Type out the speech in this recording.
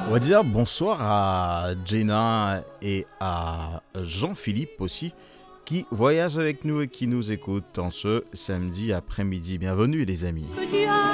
On va dire bonsoir à Jenna et à Jean-Philippe aussi, qui voyagent avec nous et qui nous écoutent en ce samedi après-midi. Bienvenue les amis.